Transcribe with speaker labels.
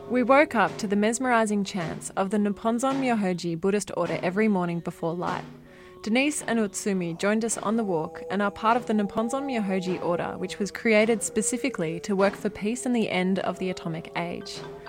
Speaker 1: We woke up to the mesmerising chants of the Nipponzon Myohoji Buddhist order every morning before light. Denise and Utsumi joined us on the walk and are part of the Nipponzon Myohoji order, which was created specifically to work for peace and the end of the atomic age.